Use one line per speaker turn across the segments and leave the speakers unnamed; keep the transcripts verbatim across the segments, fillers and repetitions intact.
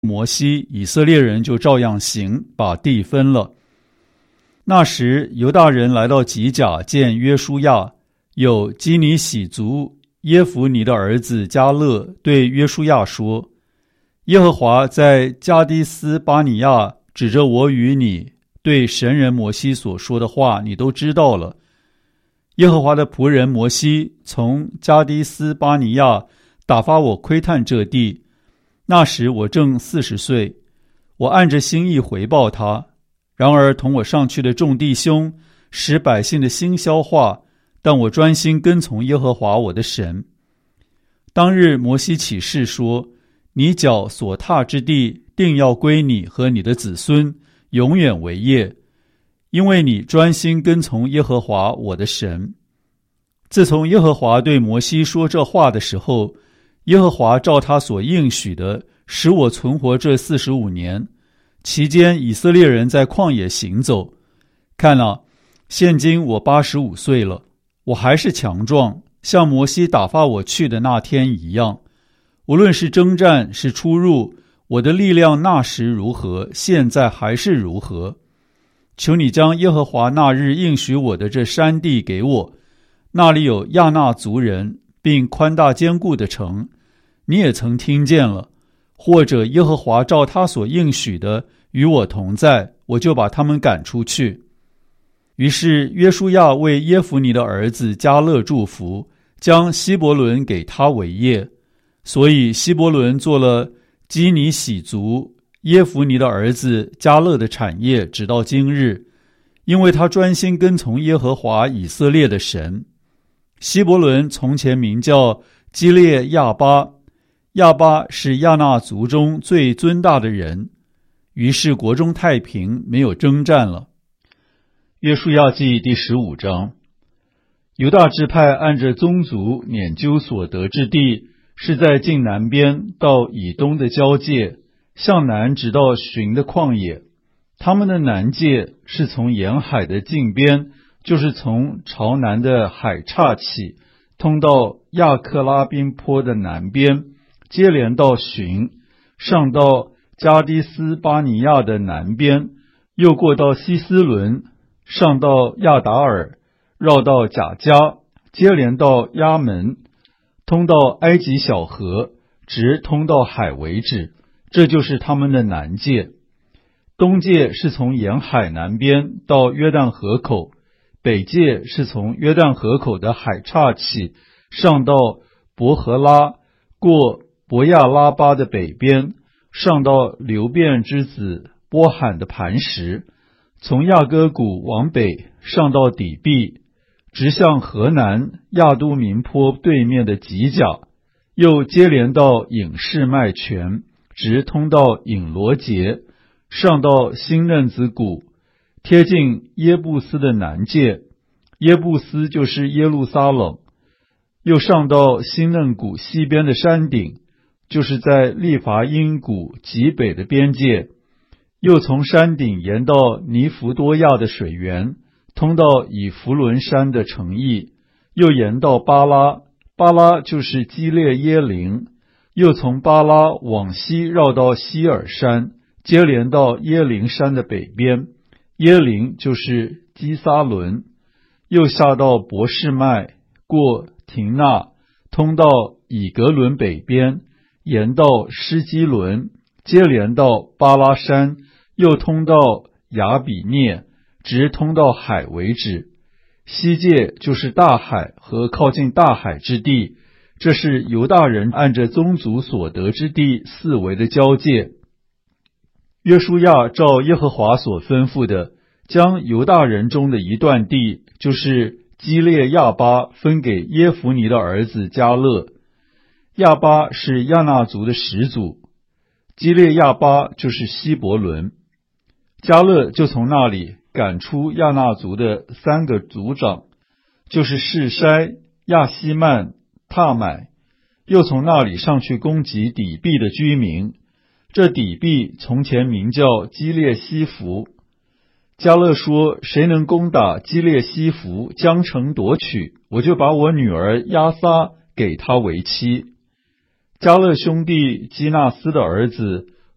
摩西，以色列人就照样行，把地分了。那时犹大人来到吉甲见约书亚，有基尼喜族耶孚尼的儿子迦勒对约书亚说：耶和华在加低斯巴尼亚指着我与你对神人摩西所说的话，你都知道了。耶和华的仆人摩西从加低斯巴尼亚打发我窥探这地，那时我正四十岁，我按着心意回报他。然而同我上去的众弟兄使百姓的心消化，但我专心跟从耶和华我的神。当日摩西起誓说：你脚所踏之地定要归你和你的子孙，永远为业，因为你专心跟从耶和华我的神。自从耶和华对摩西说这话的时候，耶和华照他所应许的，使我存活这四十五年。期间以色列人在旷野行走，看了，现今我八十五岁了，我还是强壮，像摩西打发我去的那天一样。无论是征战是出入，我的力量那时如何，现在还是如何。求你将耶和华那日应许我的这山地给我，那里有亚衲族人，并宽大坚固的城，你也曾听见了。或者耶和华照他所应许的与我同在，我就把他们赶出去。于是约书亚为耶孚尼的儿子迦勒祝福，将希伯伦给他为业。所以希伯伦做了基尼喜族耶孚尼的儿子迦勒的产业，直到今日，因为他专心跟从耶和华以色列的神。希伯伦从前名叫基列亚巴，亚巴是亚衲族中最尊大的人。于是国中太平，没有征战了。约书亚记第十五章。犹大支派按着宗族撵究所得之地，是在近南边到以东的交界，向南直到寻的旷野。他们的南界是从沿海的近边，就是从朝南的海岔起，通到亚克拉宾坡的南边，接连到寻，上到加低斯巴尼亚的南边，又过到西斯伦，上到亚达尔，绕到甲迦，接连到亚门，通到埃及小河，直通到海为止。这就是他们的南界。东界是从沿海南边到约旦河口，北界是从约旦河口的海岔起，上到伯和拉，过伯亚拉巴的北边，上到流便之子波罕的磐石，从亚哥谷往北上到底壁，直向河南亚都民坡对面的吉甲，又接连到隐士麦泉，直通到隐罗结，上到新嫩子谷，贴近耶布斯的南界，耶布斯就是耶路撒冷，又上到新嫩谷西边的山顶，就是在利伐因谷极北的边界，又从山顶沿到尼弗多亚的水源，通到以弗伦山的城邑，又沿到巴拉，巴拉就是基列耶林，又从巴拉往西绕到希尔山，接连到耶林山的北边，耶林就是基撒伦，又下到伯示麦，过廷纳，通到以格伦北边，沿到施基伦，接连到巴拉山，又通到亚比涅，直通到海为止。西界就是大海和靠近大海之地，这是犹大人按着宗族所得之地四围的交界。约书亚照耶和华所吩咐的，将犹大人中的一段地，就是基列亚巴，分给耶孚尼的儿子迦勒。亚巴是亚衲族的始祖，基列亚巴就是希伯伦。迦勒就从那里赶出亚衲族的三个族长，就是示筛、亚希曼、踏买，又从那里上去攻击底壁的居民。这底壁从前名叫基列西弗。迦勒说：谁能攻打基列西弗，将城夺取，我就把我女儿亚撒给他为妻。迦勒兄弟基纳斯的儿子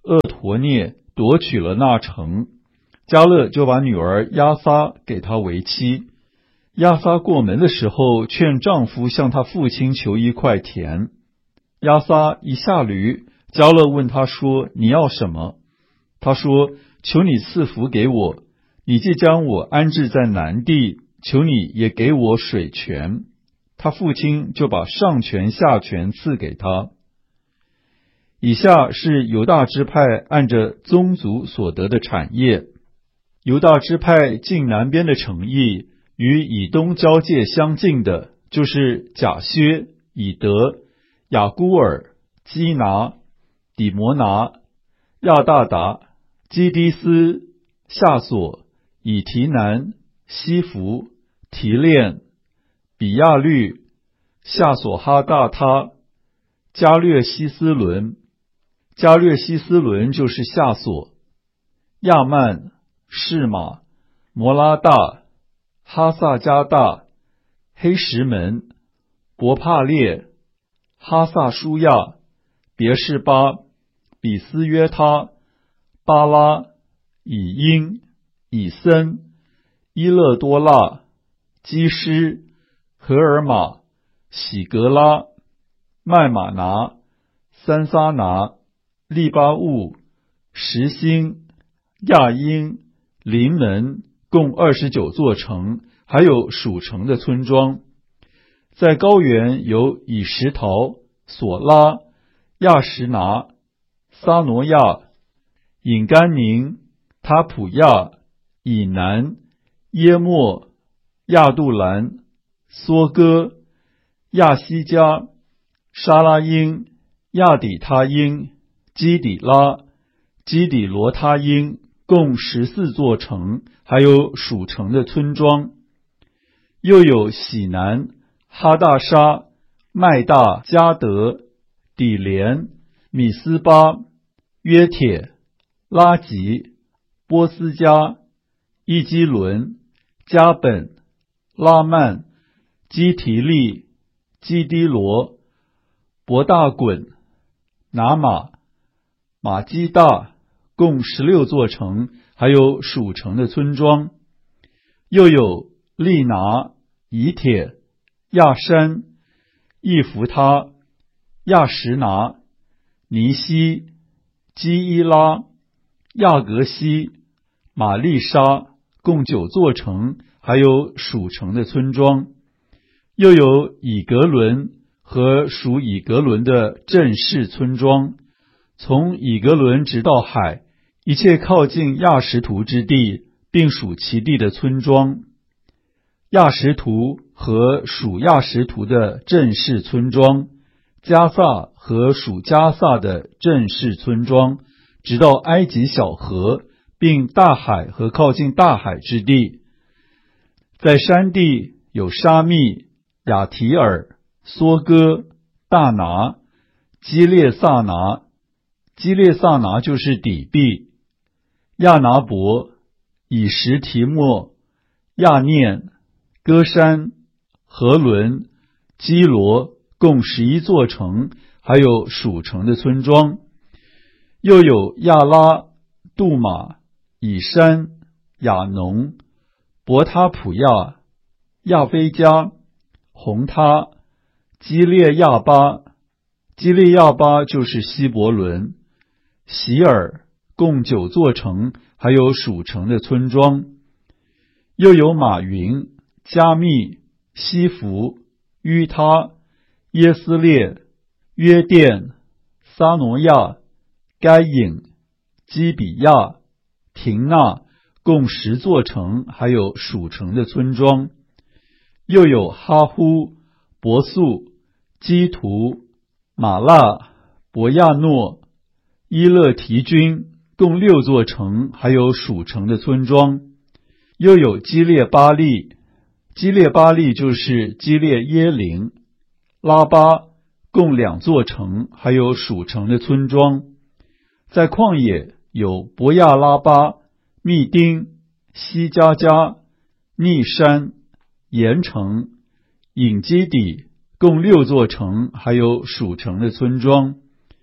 厄陀涅夺取了那城，迦勒就把女儿亚撒给他为妻。亚撒过门的时候，劝丈夫向他父亲求一块田。亚撒一下驴，迦勒问他说：“你要什么？”他说：“求你赐福给我，你既将我安置在南地，求你也给我水泉。”他父亲就把上泉下泉赐给他。以下是犹大支派按着宗族所得的产业。犹大支派近南边的城邑，与以东交界相近的，就是甲薛、以德、雅孤尔、基拿、底摩拿、亚大达、基低斯、夏索、以提南、西弗、提炼、比亚律、夏索哈大他、加略西斯伦。加略西斯伦就是夏索、亚曼、士马、摩拉大、哈萨加大、黑石门、伯帕列、哈萨舒亚、别是巴、比斯约他、巴拉、以因、以森、伊勒多拉、基施、荷尔玛、喜格拉、麦马拿、三撒拿、利巴物、实心、亚因、临门，共二十九座城，还有属城的村庄。在高原有以石陶、索拉、亚什拿、撒挪亚、隐甘宁、塔普亚、以南、耶莫、亚杜兰、梭哥、亚西加、沙拉因、亚底他因、基底拉、基底罗他因，共十四座城，还有属城的村庄。又有喜南、哈大沙、麦大、加德、底连、米斯巴、约铁、拉吉、波斯加、伊基伦、加本、拉曼、基提利、基低罗、伯大滚、拿马、马基大，共十六座城，还有属城的村庄。又有利拿、以铁、亚山、易弗他、亚什拿、尼西、基伊拉、亚格西、玛丽莎，共九座城，还有属城的村庄。又有以格伦和属以格伦的镇市村庄，从以格伦直到海，一切靠近亚什图之地，并属其地的村庄。亚什图和属亚什图的镇市村庄，加萨和属加萨的镇市村庄，直到埃及小河，并大海和靠近大海之地。在山地有沙密、亚提尔、梭哥、大拿、基列萨拿。基列萨拿就是底壁、亚拿伯、以什提莫、亚念、歌山、和伦、基罗，共十一座城，还有属城的村庄。又有亚拉、杜马、以山、亚农、伯他普亚、亚非加、红他、基列亚巴。基列亚巴就是希伯伦、喜尔，共九座城，还有属城的村庄。又有马云、加密、西弗、于他、耶斯列、约甸、撒挪亚、该隐、基比亚、廷纳，共十座城，还有属城的村庄。又有哈呼、伯素、基图、马拉、伯亚诺、伊勒提军，共六座城，还有属城的村庄。又有基列巴利，基列巴利就是基列耶林、拉巴，共两座城，还有属城的村庄。在旷野有伯亚拉巴、密丁、西加加、逆山、盐城、隐基底，共六座城，还有属城的村庄。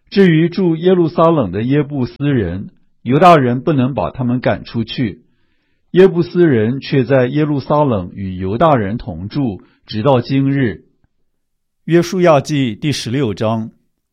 至于住耶路撒冷的耶布斯人，犹大人不能把他们赶出去，耶布斯人却在耶路撒冷与犹大人同住，直到今日。约书亚记第十六章。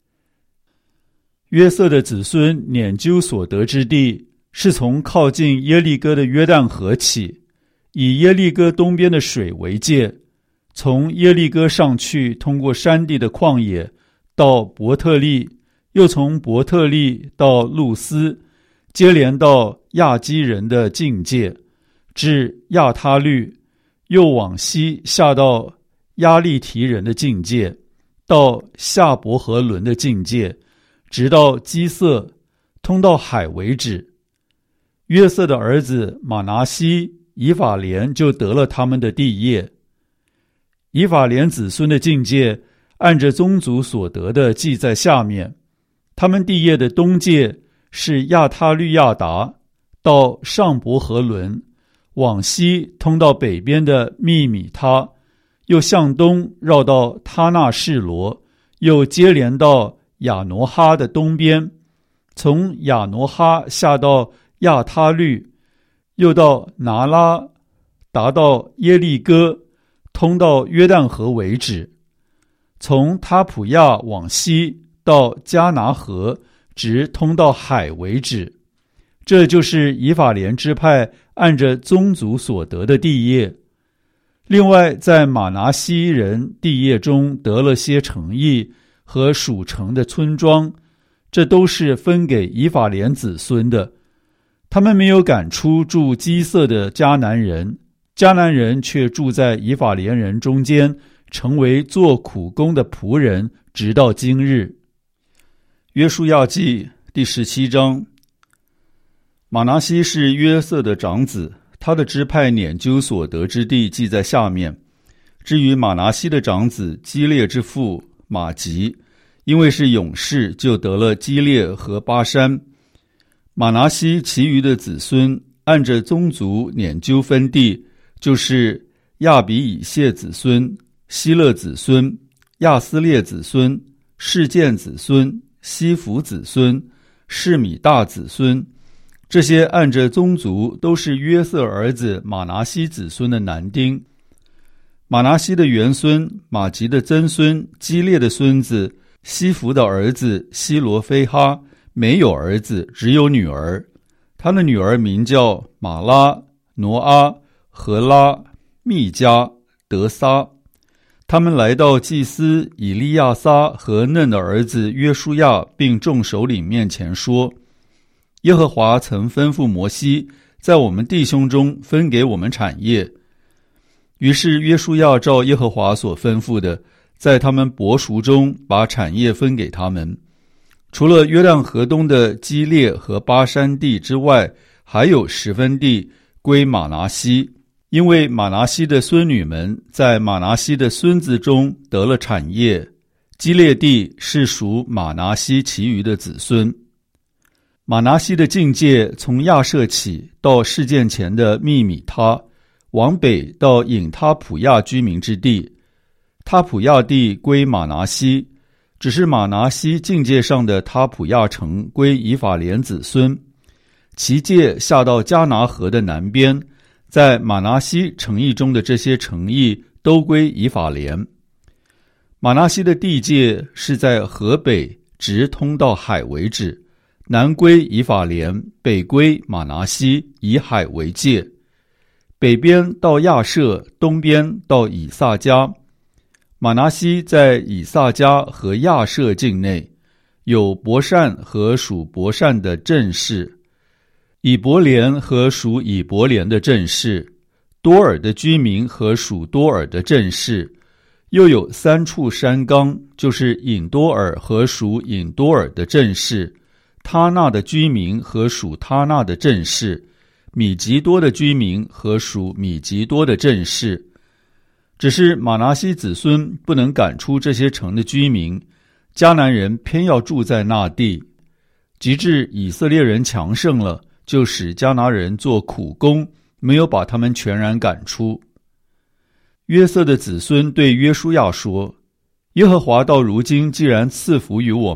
约瑟的子孙撵究所得之地，是从靠近耶利哥的约旦河起，以耶利哥东边的水为界，从耶利哥上去，通过山地的旷野，到伯特利，又从伯特利到路斯，接连到亚基人的境界，至亚他律，又往西下到亚利提人的境界，到夏伯和伦的境界，直到基色，通到海为止。约瑟的儿子马拿西、以法莲就得了他们的地业。以法莲子孙的境界，按着宗族所得的记在下面。他们地业的东界是亚他律亚达，到上伯和伦，往西通到北边的密米他，又向东绕到他那示罗，又接连到亚挪哈的东边，从亚挪哈下到亚他律，又到拿拉，达到耶利哥，通到约旦河为止，从他普亚往西到迦拿河，直通到海为止。这就是以法莲支派按着宗族所得的地业。另外在马拿西人地业中得了些城邑和属城的村庄，这都是分给以法莲子孙的。他们没有赶出住基色的迦南人，迦南人却住在以法莲人中间，成为做苦工的仆人，直到今日。约书亚记第十七章。马拿西是约瑟的长子，他的支派撵究所得之地记在下面。至于马拿西的长子基列之父马吉，因为是勇士，就得了基列和巴山。马拿西其余的子孙按着宗族撵究分地，就是亚比以谢子孙、希勒子孙、亚斯列子孙、示剑子孙、西弗子孙、示米大子孙，这些按着宗族都是约瑟儿子马拿西子孙的男丁。马拿西的元孙马吉的曾孙基列的孙子西弗的儿子希罗非哈没有儿子，只有女儿。他的女儿名叫马拉、挪阿、荷拉、密加、德撒。他们来到祭司以利亚撒和嫩的儿子约书亚并众首领面前说，耶和华曾吩咐摩西在我们弟兄中分给我们产业。于是约书亚照耶和华所吩咐的，在他们伯属中把产业分给他们。除了约旦河东的基列和巴山地之外，还有十分地归马拿西，因为马拿西的孙女们在马拿西的孙子中得了产业。基列地是属马拿西其余的子孙。马拿西的境界从亚设起到事件前的密米他，往北到隐他普亚居民之地。他普亚地归马拿西，只是马拿西境界上的他普亚城归以法莲子孙，其界下到迦拿河的南边，在马拿西城邑中的这些城邑都归以法莲。马拿西的地界是在河北直通到海为止，南归以法莲，北归马拿西，以海为界。北边到亚设，东边到以萨迦。马拿西在以萨迦和亚设境内，有伯善和属伯善的镇市，以伯莲和属以伯莲的镇市，多尔的居民和属多尔的镇市，又有三处山冈，就是隐多尔和属隐多尔的镇市，他那的居民和属他那的镇市，米吉多的居民和属米吉多的镇市。只是马拿西子孙不能赶出这些城的居民，迦南人偏要住在那地，及至以色列人强盛了，就使迦南人做苦工，没有把他们全然赶出。约瑟的子孙对约书亚说，耶和华到如今既然赐福于我们，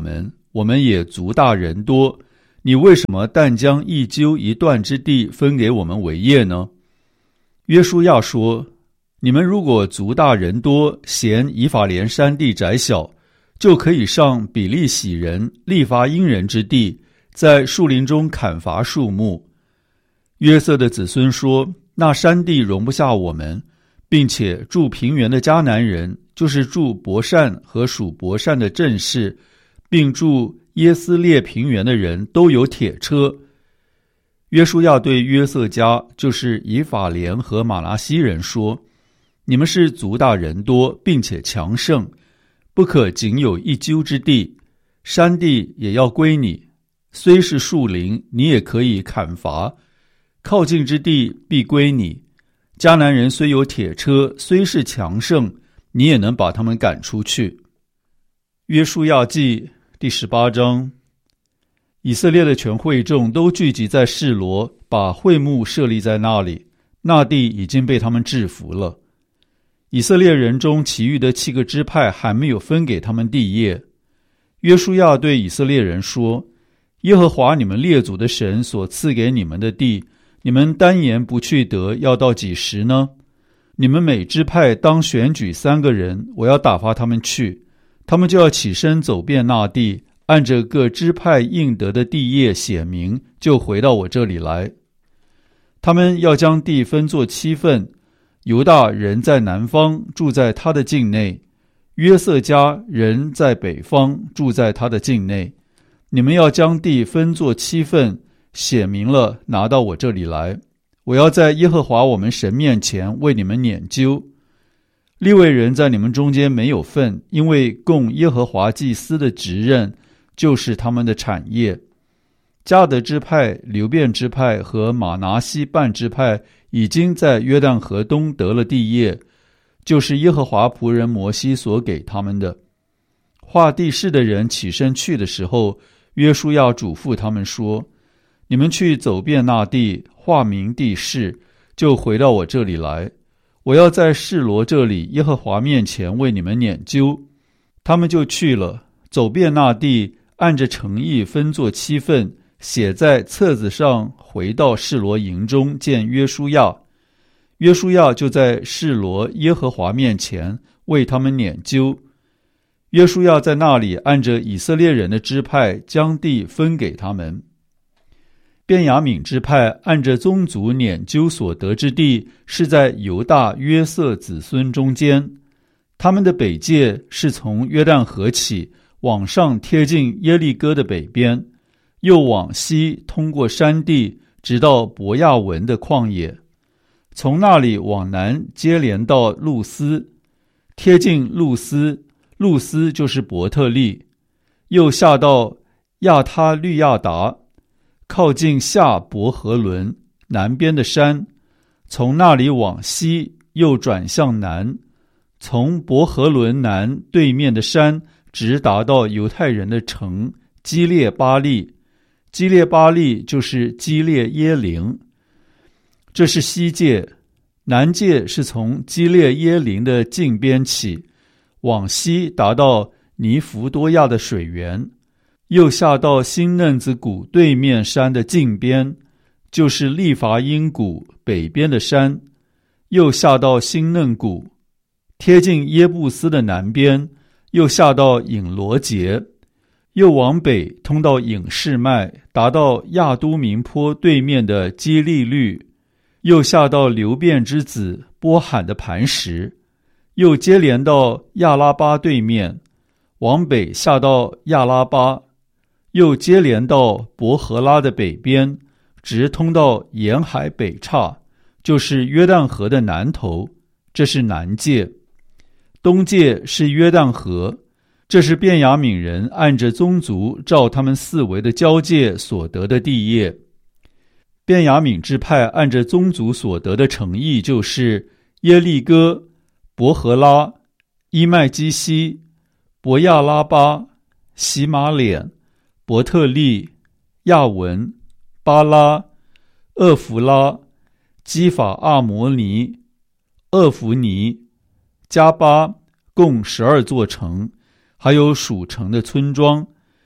我们也族大人多，你为什么但将一丘一段之地分给我们为业呢？约书亚说，你们如果族大人多，嫌以法莲山地窄小，就可以上比利洗人、利乏因人之地，在树林中砍伐树木。约瑟的子孙说，那山地容不下我们，并且住平原的迦南人，就是住伯善和属伯善的镇士，并住耶斯列平原的人都有铁车。约书亚对约瑟家，就是以法莲和玛拿西人说，你们是族大人多，并且强盛，不可仅有一丘之地，山地也要归你，虽是树林，你也可以砍伐，靠近之地必归你。迦南人虽有铁车，虽是强盛，你也能把他们赶出去。约书亚记第十八章。以色列的全会众都聚集在示罗，把会幕设立在那里，那地已经被他们制服了。以色列人中其余的七个支派还没有分给他们地业。约书亚对以色列人说，耶和华你们列祖的神所赐给你们的地，你们单言不去得，要到几时呢？你们每支派当选举三个人，我要打发他们去，他们就要起身走遍那地，按着各支派应得的地业写明，就回到我这里来。他们要将地分作七份，犹大人在南方，住在他的境内；约瑟家人在北方，住在他的境内。你们要将地分作七份，写明了，拿到我这里来。我要在耶和华我们神面前为你们研究。利未人在你们中间没有份，因为供耶和华祭司的职任就是他们的产业。迦得支派、流便支派和玛拿西半支派已经在约旦河东得了地业，就是耶和华仆人摩西所给他们的。画地势的人起身去的时候，约书亚嘱咐他们说，你们去走遍那地，画明地势，就回到我这里来。我要在示罗这里耶和华面前为你们研究。他们就去了，走遍那地，按着城邑分作七份，写在册子上，回到示罗营中见约书亚。约书亚就在示罗耶和华面前为他们研究。约书亚在那里按着以色列人的支派将地分给他们。便雅悯支派按着宗族研究所得之地，是在犹大约瑟子孙中间。他们的北界是从约旦河起，往上贴近耶利哥的北边，又往西通过山地，直到伯亚文的旷野，从那里往南接连到路斯，贴近路斯，路斯就是伯特利，又下到亚他律亚达，靠近下伯和伦南边的山，从那里往西又转向南，从伯和伦南对面的山直达到犹太人的城基列巴利，基列巴利就是基列耶林，这是西界。南界是从基列耶林的近边起，往西达到尼弗多亚的水源，又下到新嫩子谷对面山的近边，就是利乏因谷北边的山，又下到新嫩谷，贴近耶布斯的南边，又下到隐罗节，又往北通到隐士麦，达到亚都明坡对面的基利律，又下到流便之子波罕的磐石，又接连到亚拉巴对面，往北下到亚拉巴，又接连到伯和拉的北边，直通到沿海北岔，就是约旦河的南头，这是南界。东界是约旦河，这是便雅悯人按着宗族照他们四围的交界所得的地业。便雅悯支派按着宗族所得的城邑，就是耶利哥、伯和拉、伊麦基西、伯亚拉巴、洗马脸、伯特利、亚文、巴拉、厄弗拉、基法阿摩尼、厄弗尼、加巴，共十二座城，还有属城的村庄。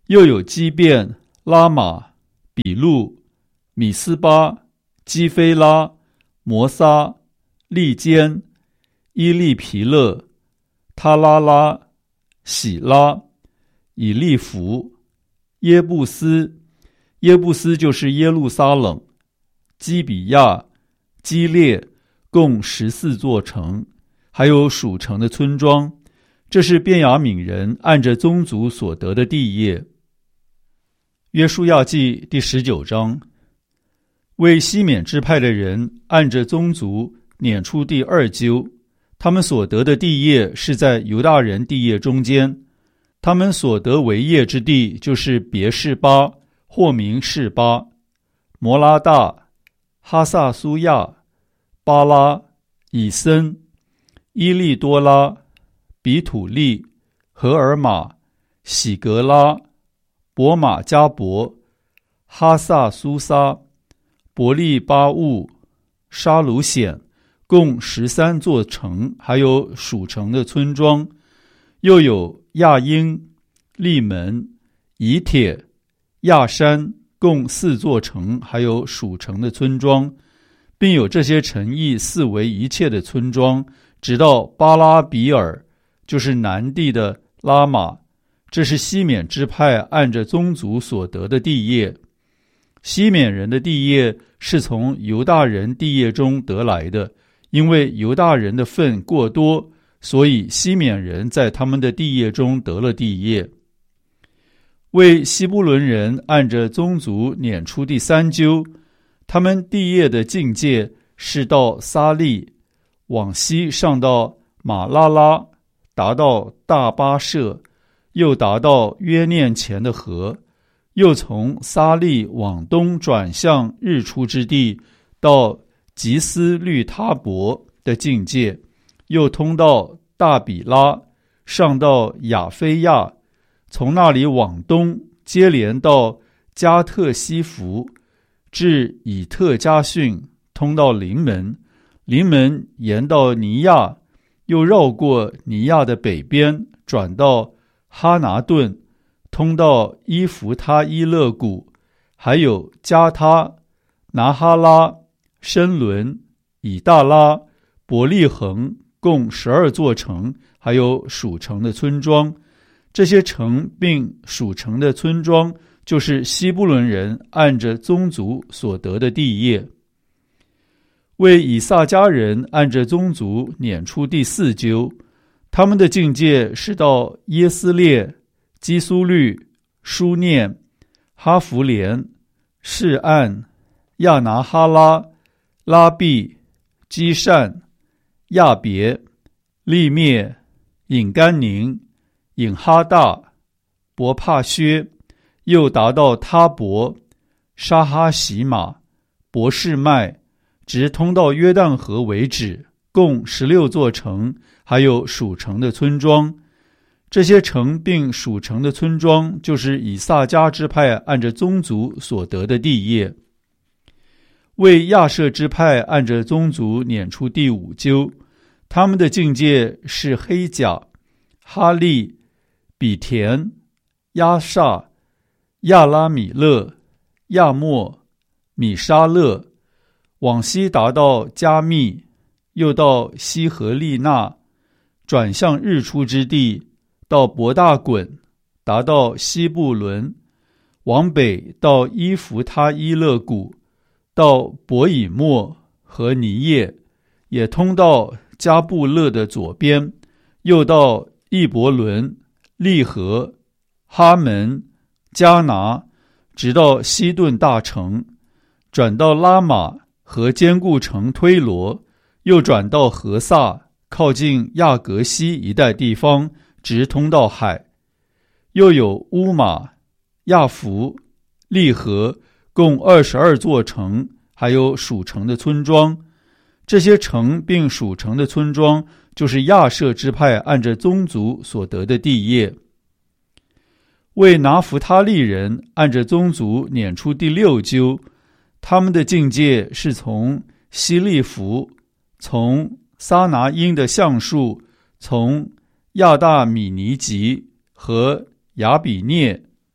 又有基遍、拉玛、比路、米斯巴、基菲拉、摩撒、利坚、伊利皮勒、他拉拉、喜拉、以利弗、耶布斯，耶布斯就是耶路撒冷、基比亚、基列，共十四座城，还有属城的村庄。这是便雅悯人按着宗族所得的地业。约书亚记第十九章，为西缅支派的人按着宗族撵出第二阄，他们所得的地业是在犹大人地业中间。他们所得为业之地就是别是巴，或名示巴、摩拉大、哈萨苏亚、巴拉、以森、伊利多拉、比土利、荷尔玛、喜格拉、伯马加伯、哈萨苏撒、伯利巴务、沙鲁显，共十三座城，还有属城的村庄。又有亚英、利门、以铁、亚山，共四座城，还有属城的村庄，并有这些城邑四围一切的村庄，直到巴拉比尔，就是南地的拉玛。这是西缅支派按着宗族所得的地业。西缅人的地业是从犹大人地业中得来的，因为犹大人的份过多，所以西缅人在他们的地业中得了地业。为西布伦人按着宗族撵出第三阄，他们地业的境界是到撒利，往西上到马拉拉，达到大巴舍，又达到约念前的河，又从撒利往东转向日出之地，到吉斯律他伯的境界，又通到大比拉，上到亚非亚，从那里往东接连到加特西弗，至以特加逊，通到临门，临门沿到尼亚，又绕过尼亚的北边，转到哈拿顿，通到伊弗他伊勒谷，还有加他、拿哈拉、申伦、以大拉、伯利恒，共十二座城，还有属城的村庄。这些城并属城的村庄，就是西布伦人按着宗族所得的地业。为以萨迦人按着宗族撵出第四阄，他们的境界是到耶斯列、基苏律、书念、哈弗连、示暗、亚拿哈拉、拉毕、基善、亚别、利灭、隐甘宁、隐哈大、伯帕薛，又达到他伯、沙哈喜马、伯示麦，直通到约旦河为止，共十六座城，还有属城的村庄。这些城并属城的村庄，就是以萨迦支派按着宗族所得的地业。为亚设支派按着宗族撵出第五阄，他们的境界是黑甲、哈利、比田、亚萨、亚拉米勒、亚莫、米沙勒，往西达到加密，又到西和利纳，转向日出之地，到伯大滚，达到西布伦，往北到伊弗他伊勒谷，到伯以莫和尼叶，也通到加布勒的左边，又到易伯伦、利和、哈门、加拿，直到西顿大城，转到拉玛和坚固城推罗，又转到何萨，靠近亚革西一带地方，直通到海。又有乌马、亚弗、利和，共二十二座城，还有属城的村庄。这些城并属城的村庄，就是亚设支派按着宗族所得的地业。为拿弗他利人按着宗族撵出第六阄，他们的境界是从希利弗，从撒拿因的橡树，从亚大米尼吉和亚比涅，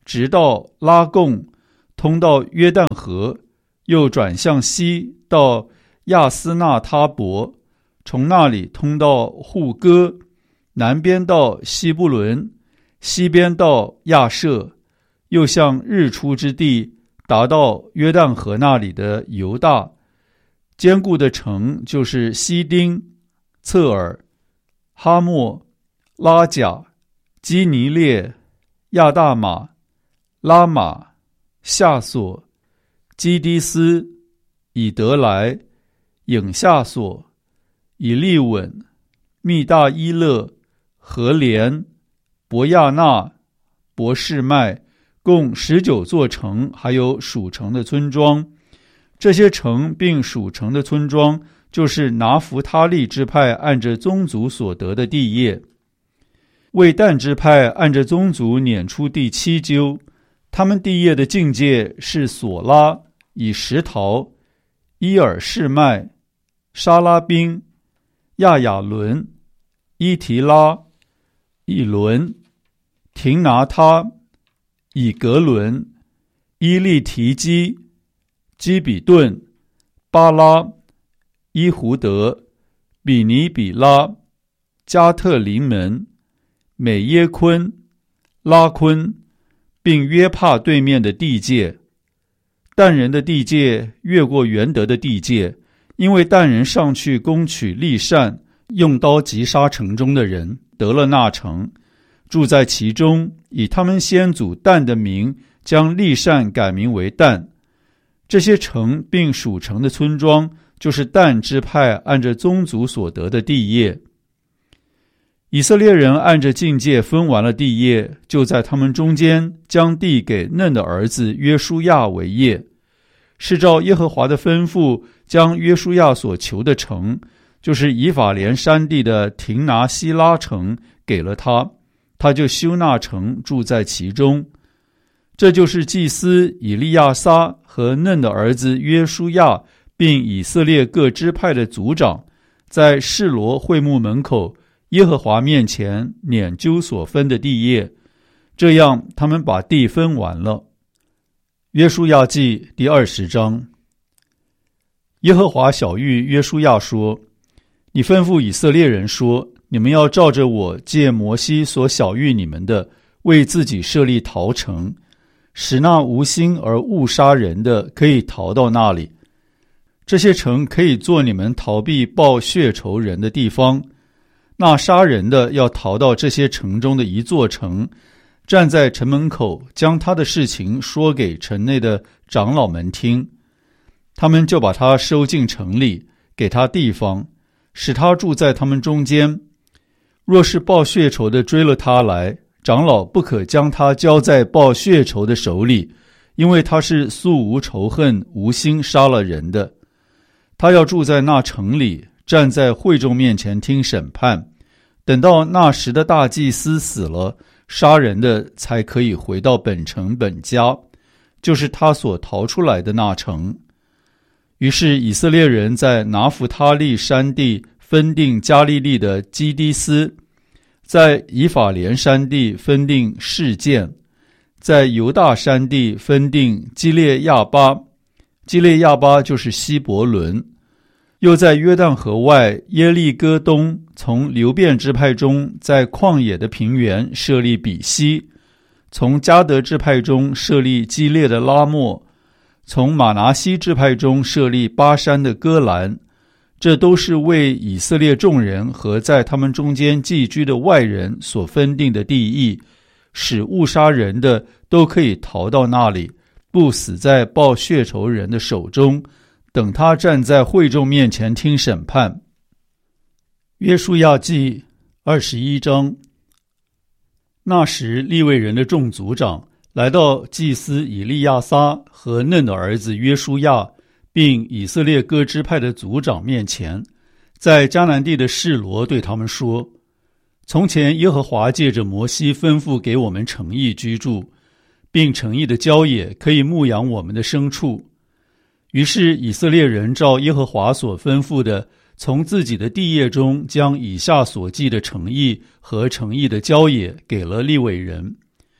直到拉贡，通到约旦河，又转向西到亚斯纳他伯，从那里通到户哥，南边到西布伦，西边到亚舍，又向日出之地，达到约旦河那里的犹大。坚固的城就是西丁、侧耳、哈莫、拉甲、基尼列、亚大马、拉玛、夏索、基迪斯、以德莱、影夏索、以利稳、密大伊勒、和连、伯亚纳、伯示麦，共十九座城，还有属城的村庄。这些城并属城的村庄，就是拿弗他利支派按着宗族所得的地业。为但支派按着宗族撵出第七阄，他们地业的境界是索拉、以石陶、伊尔示麦、沙拉宾、亚雅伦、伊提拉、以伦、廷拿他、以格伦、伊利提基、基比顿、巴拉、伊胡德、比尼比拉、加特林门、美耶昆、拉昆，并约帕对面的地界。但人的地界越过元德的地界，因为但人上去攻取利善，用刀击杀城中的人，得了那城，住在其中，以他们先祖但的名，将利善改名为但。这些城并属城的村庄，就是但支派按着宗族所得的地业。以色列人按着境界分完了地业，就在他们中间将地给嫩的儿子约书亚为业，是照耶和华的吩咐，将约书亚所求的城，就是以法莲山地的廷拿西拉城给了他，他就修那城，住在其中。这就是祭司以利亚撒和嫩的儿子约书亚，并以色列各支派的族长，在示罗会幕门口耶和华面前撵阄所分的地业，这样他们把地分完了。约书亚记第二十章。耶和华晓谕约书亚说：你吩咐以色列人说，你们要照着我借摩西所晓谕你们的，为自己设立逃城，使那无心而误杀人的可以逃到那里。这些城可以做你们逃避报血仇人的地方。那杀人的要逃到这些城中的一座城，站在城门口，将他的事情说给城内的长老们听。他们就把他收进城里，给他地方，使他住在他们中间。若是报血仇的追了他来，长老不可将他交在报血仇的手里，因为他是素无仇恨，无心杀了人的。他要住在那城里，站在会众面前听审判，等到那时的大祭司死了，杀人的才可以回到本城本家，就是他所逃出来的那城。于是以色列人在拿弗他利山地分定加利利的基迪斯，在以法莲山地分定示剑，在犹大山地分定基列亚巴，基列亚巴就是希伯伦。又在约旦河外耶利哥东，从流便支派中在旷野的平原设立比西，从迦得支派中设立基列的拉末，从马拿西支派中设立巴山的戈兰。这都是为以色列众人和在他们中间寄居的外人所分定的地役，使误杀人的都可以逃到那里，不死在报血仇人的手中，等他站在会众面前听审判。约书亚记二十一章。那时利未人的众族长来到祭司以利亚撒和嫩的儿子约书亚，并以色列各支派的族长面前，在迦南地的示罗对他们说：从前耶和华借着摩西吩咐给我们城邑居住，并城邑的郊野可以牧养我们的牲畜。于是以色列人照耶和华所吩咐的，从自己的地业中将以下所记的城邑和城邑的郊野给了利未人。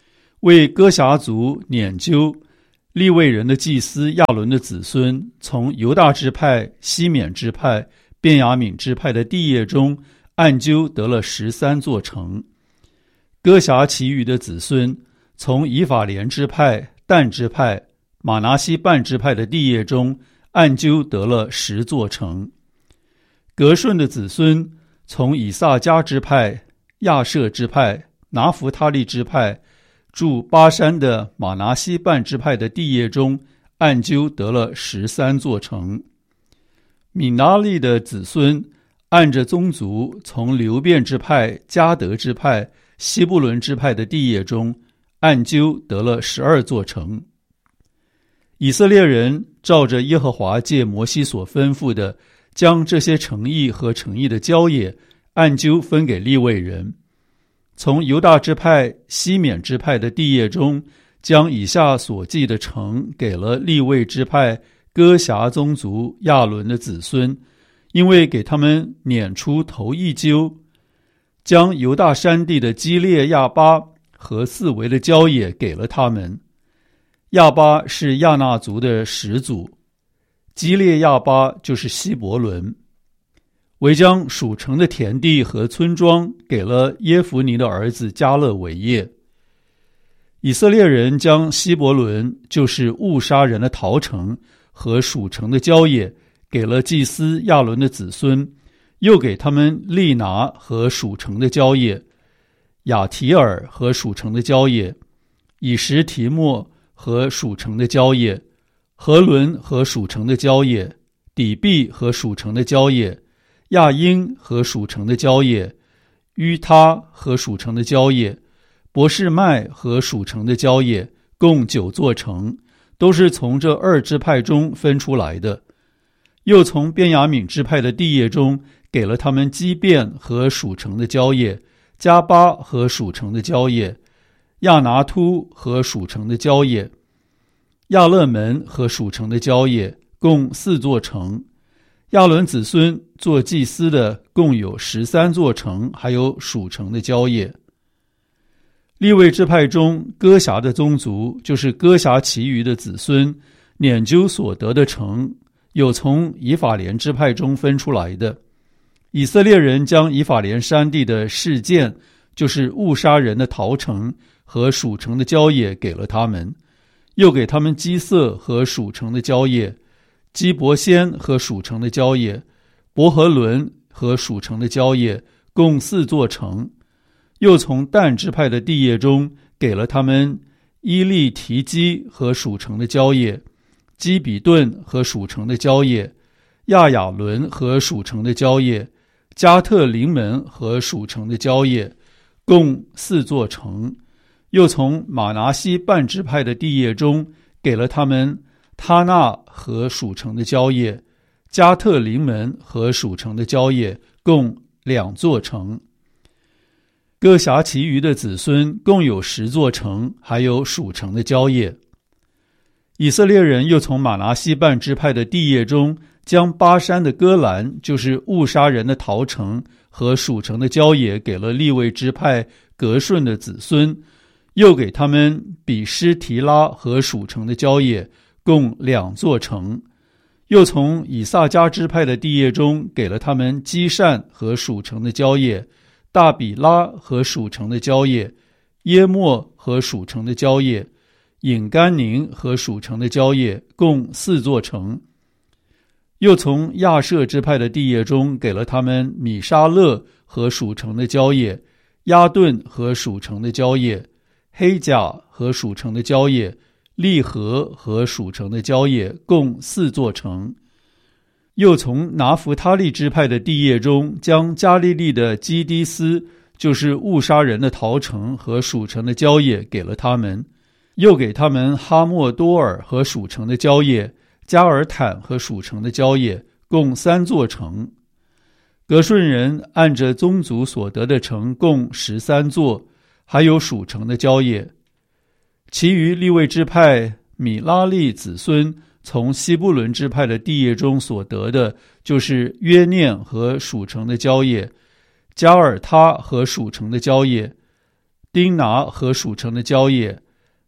为哥辖族撵究利未人的祭司亚伦的子孙从犹大支派、西缅支派、便雅悯支派的地业中按究得了十三座城。哥辖其余的子孙从以法莲支派、但支派、玛拿西半支派的地业中按究得了十座城。革顺的子孙从以萨迦支派、亚设支派、拿弗他利支派住巴山的玛拿西半支派的地业中按究得了十三座城。米拿利的子孙按着宗族从流便支派、迦得支派、西布伦支派的地业中按究得了十二座城。以色列人照着耶和华借摩西所吩咐的，将这些城邑和城邑的郊野按究分给利未人。从犹大支派、西缅支派的地业中，将以下所记的城给了利未支派哥辖宗族亚伦的子孙，因为给他们撵出头一揪，将犹大山地的基列亚巴和四围的郊野给了他们。亚巴是亚纳族的始祖，基列亚巴就是希伯伦。为将属城的田地和村庄给了耶孚尼的儿子迦勒为业。以色列人将希伯伦，就是误杀人的逃城和属城的郊野给了祭司亚伦的子孙，又给他们利拿和属城的郊野，亚提尔和属城的郊野，以实提莫和属城的郊野，何伦和属城的郊野，底壁和属城的郊野，亚英和属城的郊野，于他和属城的郊野，伯示麦和属城的郊野，共九座城，都是从这二支派中分出来的。又从便雅悯支派的地业中给了他们基遍和属城的郊野，加巴和属城的郊野，亚拿突和属城的郊野，亚勒门和属城的郊野，共四座城。亚伦子孙做祭司的共有十三座城，还有属城的郊野。利未支派中哥辖的宗族，就是哥辖其余的子孙撵究所得的城，有从以法莲支派中分出来的。以色列人将以法莲山地的示剑，就是误杀人的逃城和属城的郊野给了他们，又给他们基色和属城的郊野，基伯先和属城的郊野，伯和伦和属城的郊野，共四座城。又从但支派的地业中给了他们伊利提基和属城的郊野，基比顿和属城的郊野，亚雅伦和属城的郊野，加特临门和属城的郊野，共四座城。又从玛拿西半支派的地业中给了他们他纳和属城的郊野，加特临门和属城的郊野，共两座城。各辖其余的子孙共有十座城，还有属城的郊野。以色列人又从玛拿西半支派的地业中将巴山的戈兰，就是误杀人的逃城和属城的郊野给了利未支派革顺的子孙，又给他们比施提拉和属城的郊野，共两座城。又从以萨迦支派的地业中给了他们基善和属城的郊野，大比拉和属城的郊野，耶莫和属城的郊野，隐甘宁和属城的郊野，共四座城。又从亚设支派的地业中给了他们米沙勒和属城的郊野，亚顿和属城的郊野，黑甲和属城的郊野，利和和属城的郊野，共四座城。又从拿弗他利支派的地业中将加利利的基迪斯，就是误杀人的逃城和属城的郊野给了他们，又给他们哈莫多尔和属城的郊野，加尔坦和属城的郊野，共三座城。革顺人按着宗族所得的城共十三座，还有属城的郊野。其余利未支派米拉利子孙从西布伦支派的地业中所得的，就是约念和属城的郊野，加尔他和属城的郊野，丁拿和属城的郊野，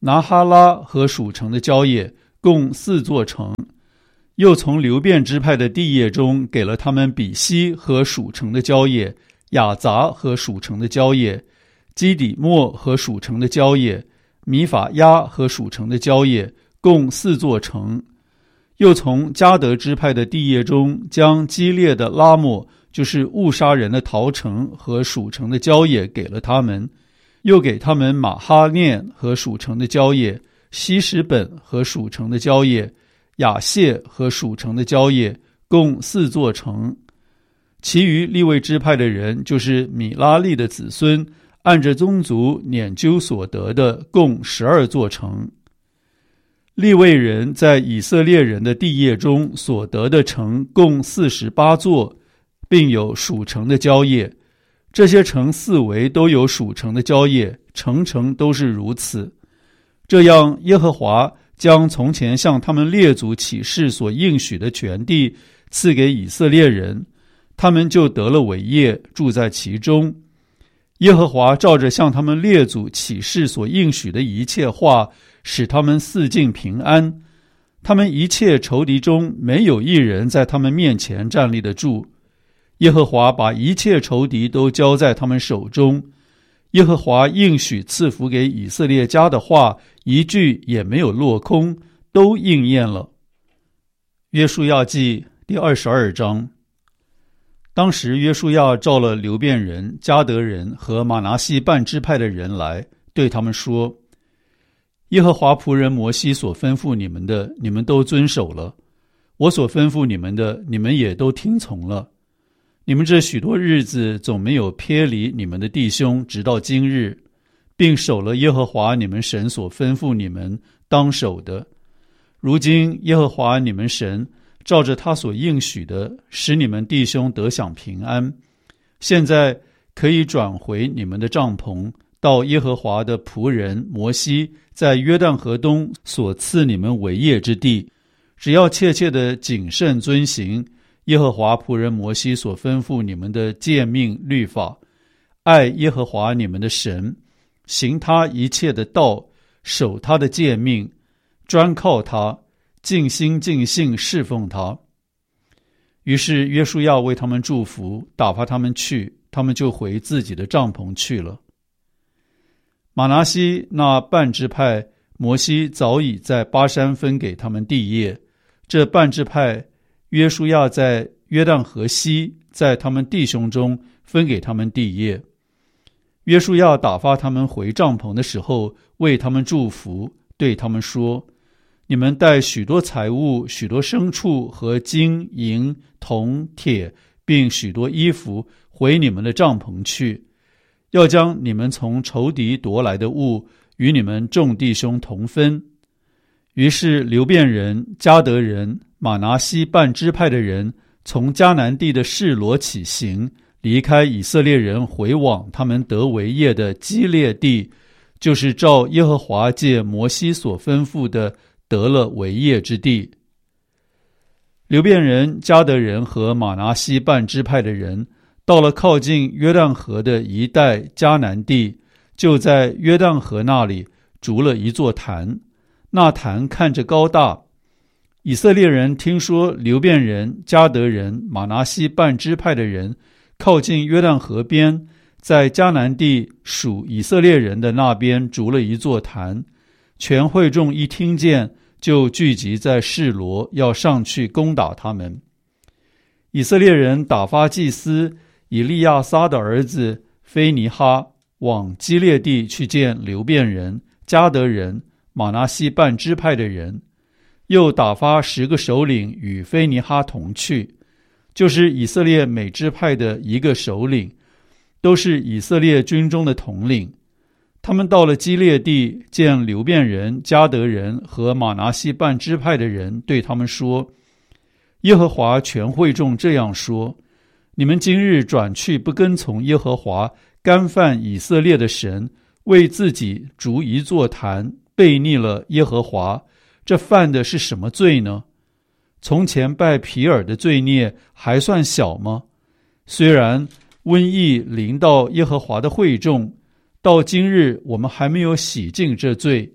拿哈拉和属城的郊野，共四座城。又从流便支派的地业中给了他们比西和属城的郊野，雅杂和属城的郊野，基底末和属城的郊野，米法亚和属城的郊野，共四座城。又从迦得支派的地业中将基列的拉末，就是误杀人的陶城和属城的郊野给了他们，又给他们马哈念和属城的郊野，西什本和属城的郊野，雅谢和属城的郊野，共四座城。其余利未支派的人，就是米拉利的子孙，按着宗族拈阄所得的，共十二座城。利未人在以色列人的地业中所得的城共四十八座，并有属城的郊野。这些城四围都有属城的郊野，城城都是如此。这样，耶和华将从前向他们列祖起誓所应许的全地赐给以色列人，他们就得了为业，住在其中。耶和华照着向他们列祖起誓所应许的一切话，使他们四境平安。他们一切仇敌中没有一人在他们面前站立得住。耶和华把一切仇敌都交在他们手中。耶和华应许赐福给以色列家的话，一句也没有落空，都应验了。约书亚记第二十二章。当时约书亚召了流便人、迦得人和玛拿西半支派的人来，对他们说：耶和华仆人摩西所吩咐你们的，你们都遵守了；我所吩咐你们的，你们也都听从了。你们这许多日子总没有偏离你们的弟兄，直到今日，并守了耶和华你们神所吩咐你们当守的。如今耶和华你们神照着他所应许的，使你们弟兄得享平安。现在可以转回你们的帐篷，到耶和华的仆人摩西在约旦河东所赐你们为业之地，只要切切的谨慎遵行耶和华仆人摩西所吩咐你们的诫命律法，爱耶和华你们的神，行他一切的道，守他的诫命，专靠他，尽心尽性侍奉他。于是约书亚为他们祝福，打发他们去，他们就回自己的帐篷去了。玛拿西那半支派，摩西早已在巴山分给他们地业，这半支派约书亚在约旦河西，在他们弟兄中分给他们地业。约书亚打发他们回帐篷的时候，为他们祝福，对他们说：你们带许多财物、许多牲畜和金银铜铁，并许多衣服回你们的帐篷去，要将你们从仇敌夺来的物与你们众弟兄同分。于是流便人、迦得人、玛拿西半支派的人从迦南地的示罗起行，离开以色列人，回往他们得为业的基列地，就是照耶和华借摩西所吩咐的得了为业之地。流便人、迦得人和玛拿西半支派的人到了靠近约旦河的一带迦南地，就在约旦河那里筑了一座坛，那坛看着高大。以色列人听说流便人、迦得人、玛拿西半支派的人靠近约旦河边，在迦南地属以色列人的那边筑了一座坛，全会众一听见，就聚集在示罗，要上去攻打他们。以色列人打发祭司以利亚撒的儿子菲尼哈往基列地去见流便人、迦得人、玛拿西半支派的人，又打发十个首领与菲尼哈同去，就是以色列每支派的一个首领，都是以色列军中的统领。他们到了基列地，见流便人、迦得人和玛拿西半支派的人，对他们说：耶和华全会众这样说，你们今日转去不跟从耶和华，干犯以色列的神，为自己筑一座坛，悖逆了耶和华，这犯的是什么罪呢？从前拜毗尔的罪孽还算小吗？虽然瘟疫临到耶和华的会众，到今日我们还没有洗净这罪。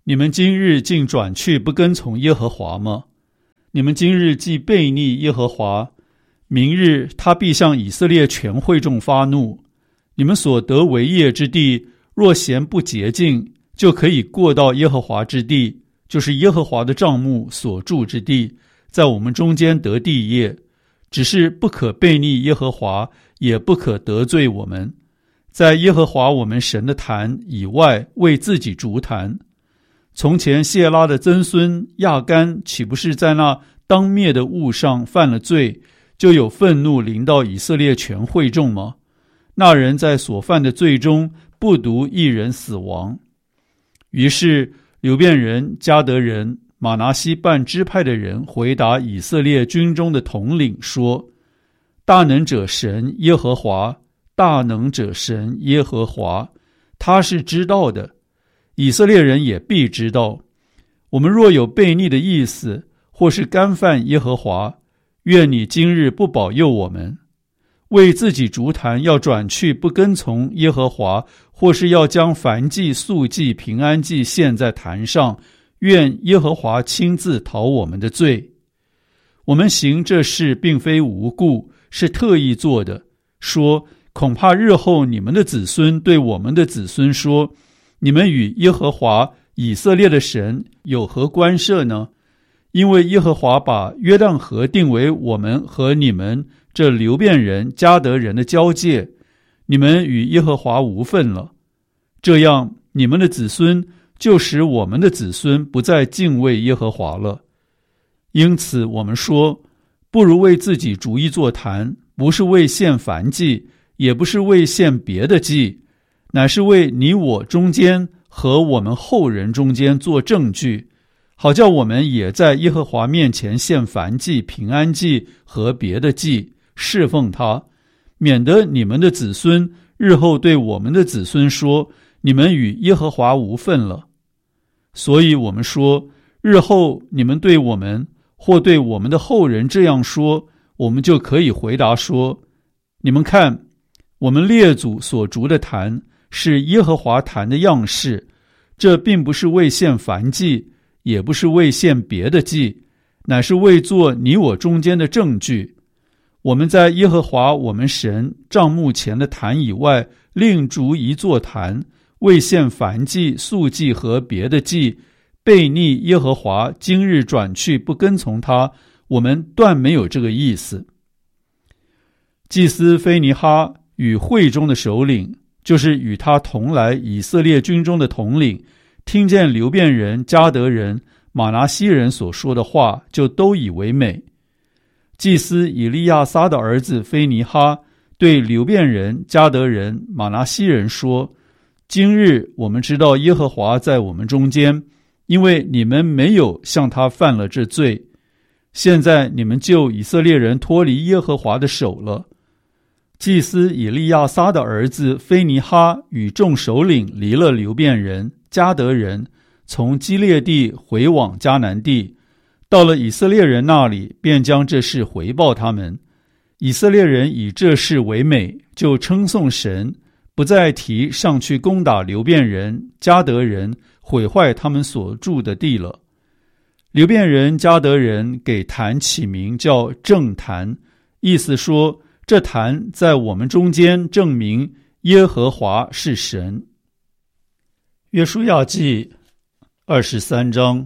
你们今日竟转去不跟从耶和华吗？你们今日既悖逆耶和华，明日他必向以色列全会众发怒。你们所得为业之地，若嫌不洁净，就可以过到耶和华之地，就是耶和华的帐幕所住之地，在我们中间得地业。只是不可悖逆耶和华，也不可得罪我们，在耶和华我们神的坛以外为自己筑坛。从前谢拉的曾孙亚干岂不是在那当灭的物上犯了罪，就有愤怒临到以色列全会众吗？那人在所犯的罪中不独一人死亡。于是流便人、迦得人、马拿西半支派的人回答以色列军中的统领说：大能者神耶和华，大能者神耶和华，他是知道的，以色列人也必知道。我们若有悖逆的意思，或是干犯耶和华，愿你今日不保佑我们。为自己筑坛要转去不跟从耶和华，或是要将燔祭、素祭、平安祭献在坛上，愿耶和华亲自讨我们的罪。我们行这事并非无故，是特意做的，说恐怕日后你们的子孙对我们的子孙说：你们与耶和华以色列的神有何关涉呢？因为耶和华把约旦河定为我们和你们这流便人、迦得人的交界，你们与耶和华无分了。这样，你们的子孙就使我们的子孙不再敬畏耶和华了。因此我们说，不如为自己逐一座坛，不是为献燔祭，也不是为献别的祭，乃是为你我中间和我们后人中间做证据，好叫我们也在耶和华面前献燔祭、平安祭和别的祭，侍奉他，免得你们的子孙日后对我们的子孙说：你们与耶和华无分了。所以我们说，日后你们对我们或对我们的后人这样说，我们就可以回答说：你们看，我们列祖所筑的坛是耶和华坛的样式，这并不是为献燔祭，也不是为献别的祭，乃是为做你我中间的证据。我们在耶和华我们神帐幕前的坛以外另筑一座坛，为献燔祭、素祭和别的祭，悖逆耶和华，今日转去不跟从他，我们断没有这个意思。祭司菲尼哈与会中的首领，就是与他同来以色列军中的统领，听见流便人、迦得人、马拿西人所说的话，就都以为美。祭司以利亚撒的儿子菲尼哈对流便人、迦得人、马拿西人说：今日我们知道耶和华在我们中间，因为你们没有向他犯了这罪。现在你们救以色列人脱离耶和华的手了。祭司以利亚撒的儿子菲尼哈与众首领离了流便人、迦得人，从基列地回往迦南地，到了以色列人那里，便将这事回报他们。以色列人以这事为美，就称颂神，不再提上去攻打流便人、迦得人，毁坏他们所住的地了。流便人、迦得人给坛起名叫正坛，意思说这坛在我们中间证明耶和华是神。约书亚记二十三章。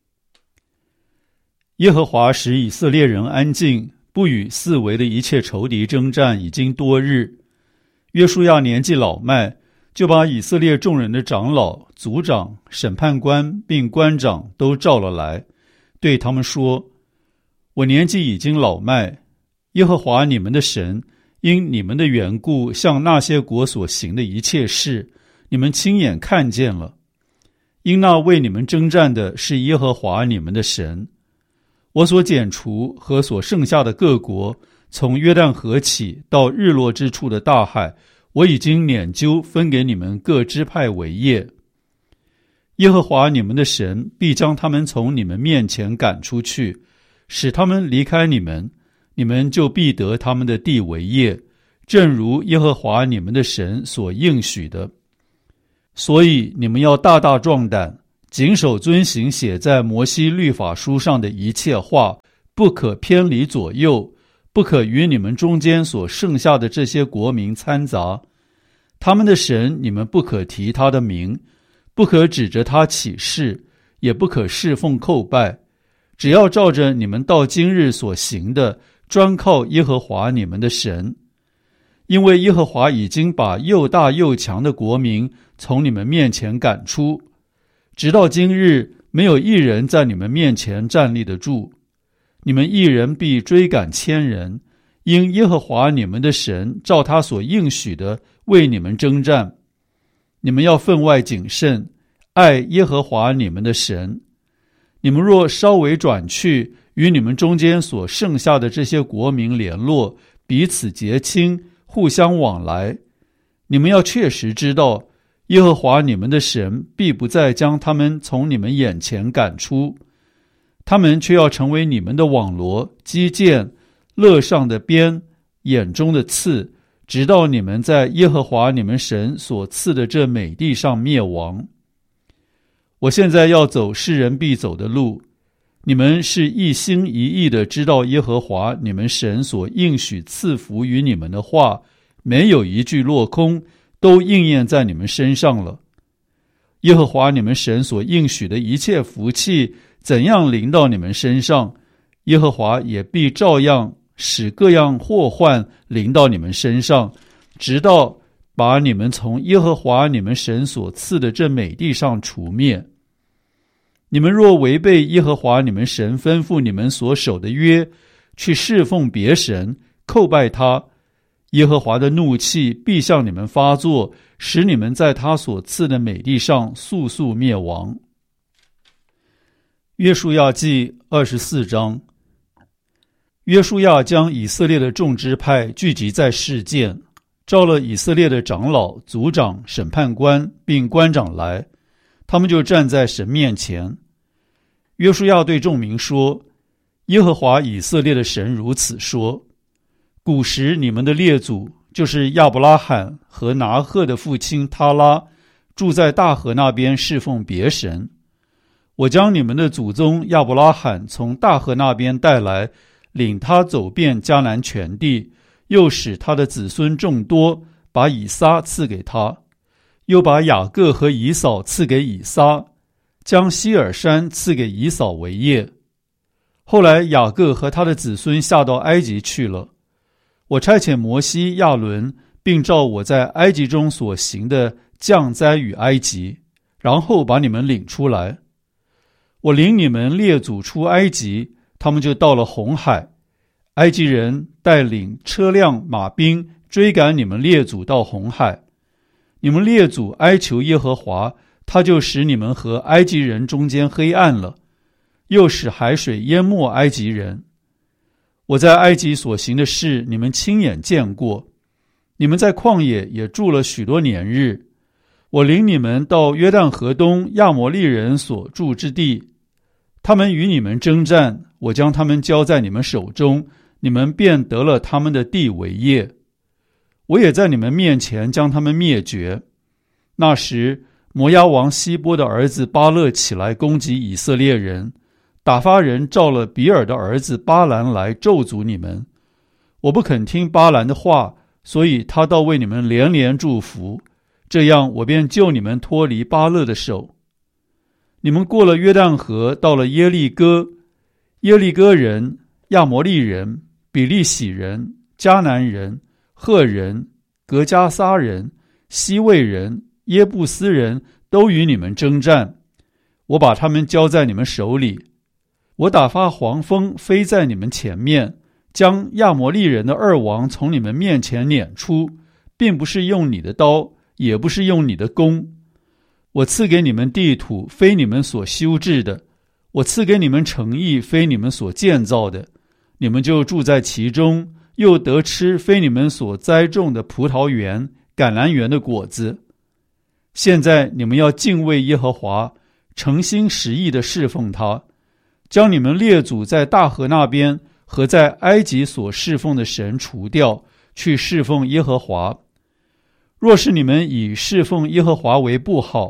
耶和华使以色列人安静，不与四围的一切仇敌征战，已经多日。约书亚年纪老迈，就把以色列众人的长老、族长、审判官并官长都召了来，对他们说：我年纪已经老迈，耶和华你们的神因你们的缘故向那些国所行的一切事，你们亲眼看见了。因那为你们征战的是耶和华你们的神。我所剪除和所剩下的各国，从约旦河起到日落之处的大海，我已经拈阄分给你们各支派为业。耶和华你们的神必将他们从你们面前赶出去，使他们离开你们，你们就必得他们的地为业，正如耶和华你们的神所应许的。所以你们要大大壮胆， 谨守遵行写在摩西律法书上的一切话，不可偏离左右，不可与你们中间所剩下的这些国民掺杂。他们的神你们不可提他的名，不可指着他起誓，也不可侍奉叩拜，只要照着你们到今日所行的，专靠耶和华你们的神。因为耶和华已经把又大又强的国民从你们面前赶出，直到今日没有一人在你们面前站立得住。你们一人必追赶千人，因耶和华你们的神照他所应许的为你们征战。你们要分外谨慎，爱耶和华你们的神。你们若稍微转去，与你们中间所剩下的这些国民联络，彼此结亲，互相往来，你们要确实知道，耶和华你们的神必不再将他们从你们眼前赶出，他们却要成为你们的网罗、机剑、肋上的鞭、眼中的刺，直到你们在耶和华你们神所赐的这美地上灭亡。我现在要走世人必走的路，你们是一心一意的知道耶和华你们神所应许赐福于你们的话，没有一句落空，都应验在你们身上了。耶和华你们神所应许的一切福气怎样临到你们身上，耶和华也必照样使各样祸患临到你们身上，直到把你们从耶和华你们神所赐的这美地上除灭。你们若违背耶和华你们神吩咐你们所守的约，去侍奉别神，叩拜他，耶和华的怒气必向你们发作，使你们在他所赐的美地上速速灭亡。约书亚记二十四章。约书亚将以色列的众支派聚集在示剑，召了以色列的长老、族长、审判官并官长来，他们就站在神面前。约书亚对众民说：耶和华以色列的神如此说，古时你们的列祖，就是亚伯拉罕和拿鹤的父亲他拉，住在大河那边侍奉别神。我将你们的祖宗亚伯拉罕从大河那边带来，领他走遍迦南全地，又使他的子孙众多，把以撒赐给他，又把雅各和以扫赐给以撒，将希尔山赐给以扫为业。后来雅各和他的子孙下到埃及去了。我差遣摩西、亚伦，并照我在埃及中所行的降灾与埃及，然后把你们领出来。我领你们列祖出埃及，他们就到了红海。埃及人带领车辆马兵追赶你们列祖到红海。你们列祖哀求耶和华，他就使你们和埃及人中间黑暗了，又使海水淹没埃及人。我在埃及所行的事，你们亲眼见过。你们在旷野也住了许多年日。我领你们到约旦河东亚摩利人所住之地，他们与你们征战，我将他们交在你们手中，你们便得了他们的地为业。我也在你们面前将他们灭绝。那时摩押王希波的儿子巴勒起来攻击以色列人，打发人召了比尔的儿子巴兰来咒诅你们。我不肯听巴兰的话，所以他倒为你们连连祝福，这样我便救你们脱离巴勒的手。你们过了约旦河，到了耶利哥，耶利哥人、亚摩利人、比利洗人、迦南人、赫人、格加撒人、西魏人、耶布斯人都与你们征战，我把他们交在你们手里。我打发黄蜂飞在你们前面，将亚摩利人的二王从你们面前撵出，并不是用你的刀，也不是用你的弓。我赐给你们地土，非你们所修治的；我赐给你们城邑，非你们所建造的。你们就住在其中，又得吃非你们所栽种的葡萄园、橄榄园的果子。现在你们要敬畏耶和华，诚心实意地侍奉他，将你们列祖在大河那边和在埃及所侍奉的神除掉，去侍奉耶和华。若是你们以侍奉耶和华为不好，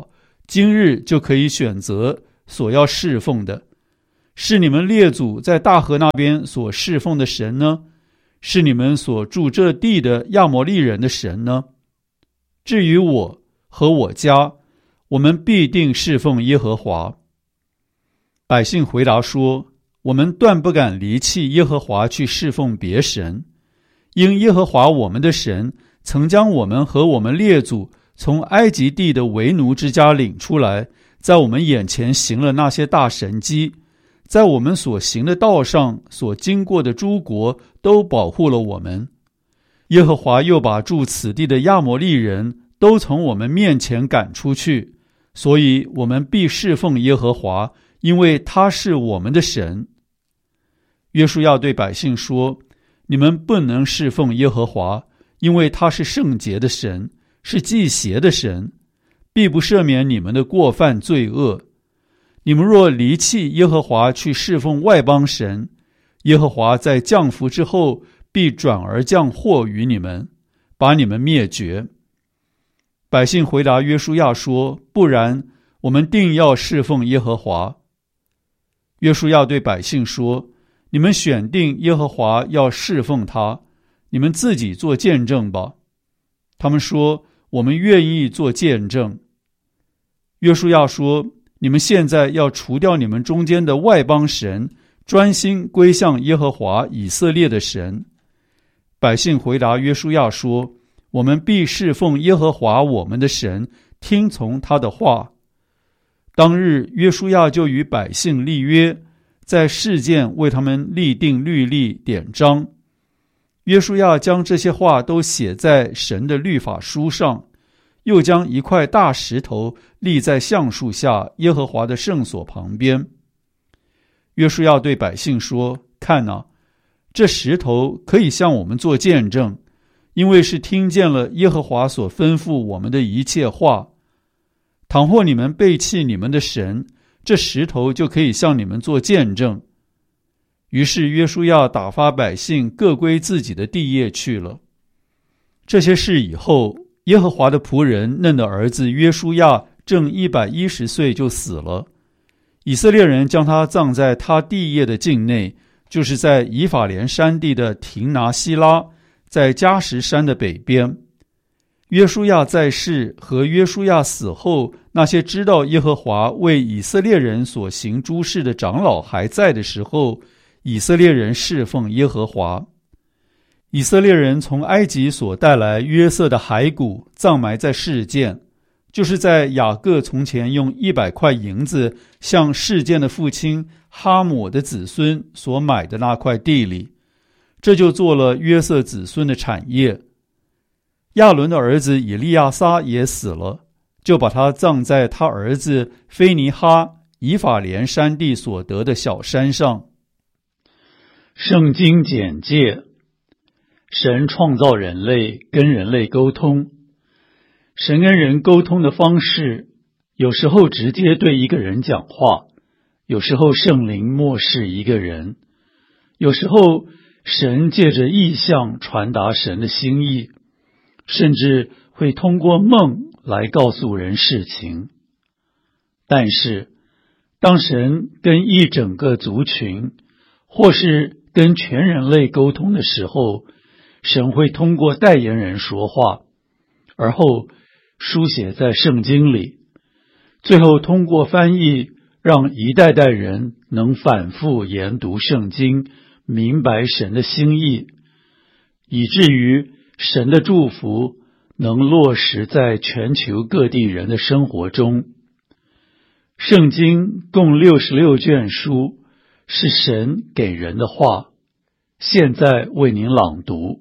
今日就可以选择所要侍奉的，是你们列祖在大河那边所侍奉的神呢，是你们所住这地的亚摩利人的神呢？至于我和我家，我们必定侍奉耶和华。百姓回答说，我们断不敢离弃耶和华去侍奉别神，因耶和华我们的神曾将我们和我们列祖从埃及地的为奴之家领出来，在我们眼前行了那些大神迹，在我们所行的道上所经过的诸国都保护了我们。耶和华又把住此地的亚摩利人都从我们面前赶出去，所以我们必侍奉耶和华，因为他是我们的神。约书亚对百姓说，你们不能侍奉耶和华，因为他是圣洁的神，是忌邪的神，必不赦免你们的过犯罪恶。你们若离弃耶和华去侍奉外邦神，耶和华在降福之后必转而降祸于你们，把你们灭绝。百姓回答约书亚说，不然，我们定要侍奉耶和华。约书亚对百姓说，你们选定耶和华要侍奉他，你们自己做见证吧。他们说，我们愿意做见证。约书亚说，你们现在要除掉你们中间的外邦神，专心归向耶和华以色列的神。百姓回答约书亚说，我们必侍奉耶和华我们的神，听从他的话。当日约书亚就与百姓立约，在示剑为他们立定律例典章。约书亚将这些话都写在神的律法书上，又将一块大石头立在橡树下耶和华的圣所旁边。约书亚对百姓说，看哪，这石头可以向我们做见证，因为是听见了耶和华所吩咐我们的一切话。倘或你们背弃你们的神，这石头就可以向你们做见证。于是约书亚打发百姓各归自己的地业去了。这些事以后，耶和华的仆人嫩的儿子约书亚正一百一十岁就死了。以色列人将他葬在他地业的境内，就是在以法莲山地的亭拿西拉，在加什山的北边。约书亚在世和约书亚死后，那些知道耶和华为以色列人所行诸事的长老还在的时候，以色列人侍奉耶和华。以色列人从埃及所带来约瑟的骸骨，葬埋在示剑，就是在雅各从前用一百块银子向示剑的父亲哈抹的子孙所买的那块地里，这就做了约瑟子孙的产业。亚伦的儿子以利亚撒也死了，就把他葬在他儿子菲尼哈以法莲山地所得的小山上。圣经简介：神创造人类，跟人类沟通。神跟人沟通的方式，有时候直接对一个人讲话，有时候圣灵默示一个人，有时候神借着异象传达神的心意，甚至会通过梦来告诉人事情。但是，当神跟一整个族群，或是跟全人类沟通的时候，神会通过代言人说话，而后书写在圣经里，最后通过翻译，让一代代人能反复研读圣经，明白神的心意，以至于神的祝福能落实在全球各地人的生活中。圣经共六十六卷书，是神给人的话，现在为您朗读。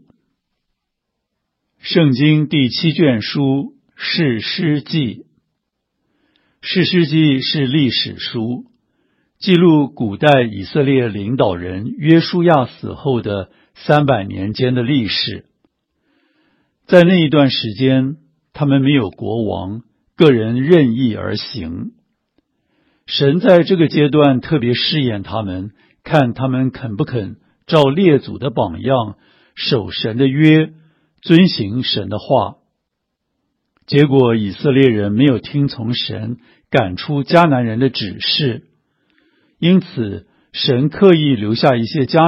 圣经第七卷书士师记。士师记是历史书，记录古代以色列领导人约书亚死后的三百年间的历史。在那一段时间，他们没有国王，个人任意而行。神在这个阶段特别试验他们，看他们肯不肯照列祖的榜样，守神的约，遵行神的话。 结果以色列人没有听从神赶出迦南人的指示，因此神刻意留下一些迦